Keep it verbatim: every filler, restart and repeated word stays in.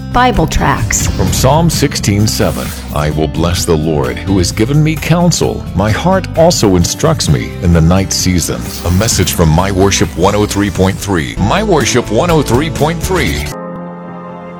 Bible tracts. From Psalm sixteen seven, I will bless the Lord who has given me counsel. My heart also instructs me in the night season. A message from My Worship one oh three point three. My Worship one oh three point three.